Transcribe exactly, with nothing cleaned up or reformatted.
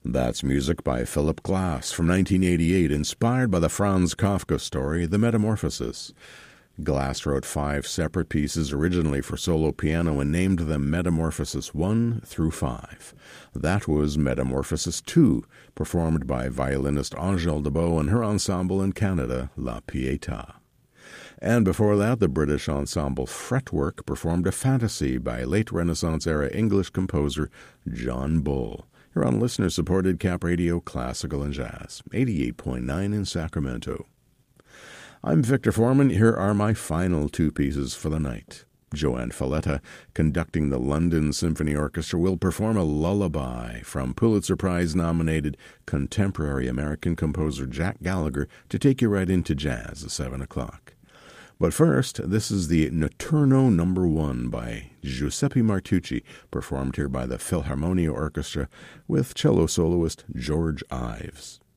That's music by Philip Glass from nineteen eighty-eight, inspired by the Franz Kafka story, The Metamorphosis. Glass wrote five separate pieces originally for solo piano and named them Metamorphosis one through five. That was Metamorphosis two, performed by violinist Angèle Debeau and her ensemble in Canada, La Pietà. And before that, the British ensemble Fretwork performed a fantasy by late Renaissance-era English composer John Bull. You're on listener-supported Cap Radio Classical and Jazz, eighty-eight point nine in Sacramento. I'm Victor Foreman. Here are my final two pieces for the night. Joanne Falletta, conducting the London Symphony Orchestra, will perform a lullaby from Pulitzer Prize-nominated contemporary American composer Jack Gallagher to take you right into jazz at seven o'clock. But first, this is the Notturno Number One by Giuseppe Martucci, performed here by the Philharmonia Orchestra with cello soloist George Ives.